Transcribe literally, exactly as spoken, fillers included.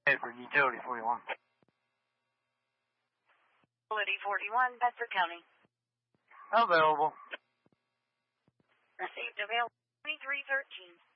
Hey, for utility forty-one. Utility forty-one, Bedford County. Available. Received available twenty-three thirteen.